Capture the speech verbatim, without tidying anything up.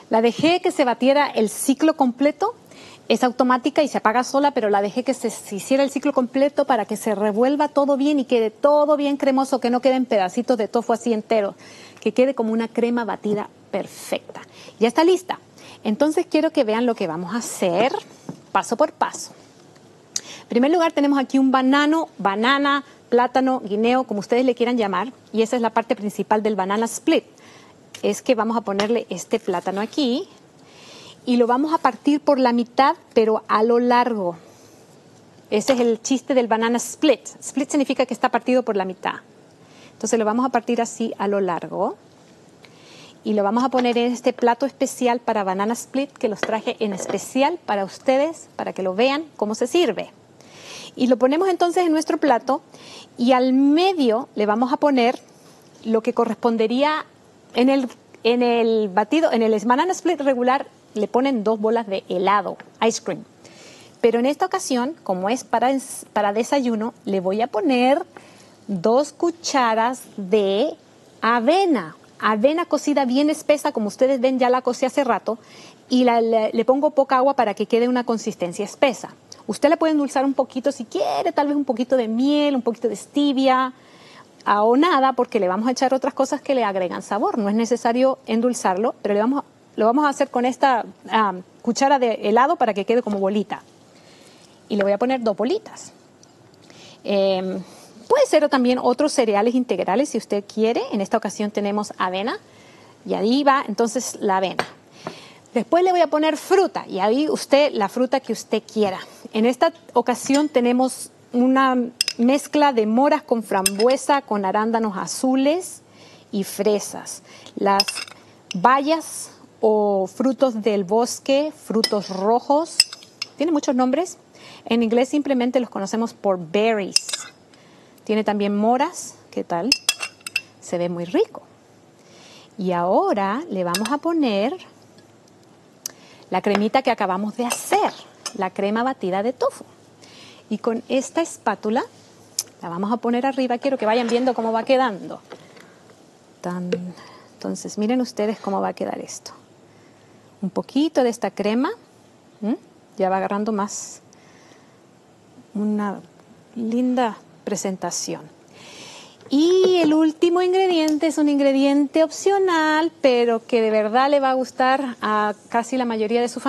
La dejé que se batiera el ciclo completo. Es automática y se apaga sola, pero la dejé que se, se hiciera el ciclo completo para que se revuelva todo bien y quede todo bien cremoso, que no queden pedacitos de tofu así enteros, que quede como una crema batida perfecta. Ya está lista. Entonces quiero que vean lo que vamos a hacer paso por paso. En primer lugar tenemos aquí un banano, banana, plátano, guineo, como ustedes le quieran llamar, y esa es la parte principal del banana split. Es que vamos a ponerle este plátano aquí y lo vamos a partir por la mitad, pero a lo largo. Ese es el chiste del banana split. Split significa que está partido por la mitad. Entonces lo vamos a partir así a lo largo. Y lo vamos a poner en este plato especial para banana split, que los traje en especial para ustedes, para que lo vean cómo se sirve. Y lo ponemos entonces en nuestro plato y al medio le vamos a poner lo que correspondería en el, en el batido, en el banana split regular, le ponen dos bolas de helado, ice cream. Pero en esta ocasión, como es para, para desayuno, le voy a poner dos cucharas de avena. Avena cocida bien espesa, como ustedes ven, ya la cocí hace rato. Y la, le, le pongo poca agua para que quede una consistencia espesa. Usted le puede endulzar un poquito si quiere, tal vez un poquito de miel, un poquito de stevia, o nada, porque le vamos a echar otras cosas que le agregan sabor. No es necesario endulzarlo, pero le vamos a Lo vamos a hacer con esta um, cuchara de helado para que quede como bolita. Y le voy a poner dos bolitas. Eh, puede ser también otros cereales integrales si usted quiere. En esta ocasión tenemos avena. Y ahí va entonces la avena. Después le voy a poner fruta. Y ahí usted la fruta que usted quiera. En esta ocasión tenemos una mezcla de moras con frambuesa, con arándanos azules y fresas. Las bayas o frutos del bosque, frutos rojos, tiene muchos nombres. En inglés simplemente los conocemos por berries. Tiene también moras, ¿qué tal? Se ve muy rico. Y ahora le vamos a poner la cremita que acabamos de hacer, la crema batida de tofu. Y con esta espátula la vamos a poner arriba. Quiero que vayan viendo cómo va quedando. Tan... Entonces miren ustedes cómo va a quedar esto. Un poquito de esta crema, ¿m? Ya va agarrando más una linda presentación. Y el último ingrediente es un ingrediente opcional, pero que de verdad le va a gustar a casi la mayoría de su familia.